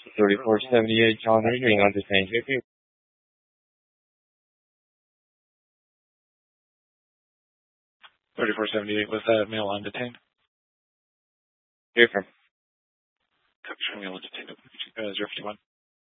3478 John Ring on detained. 3478, was that male on detained? Here from. Male on detained. 051.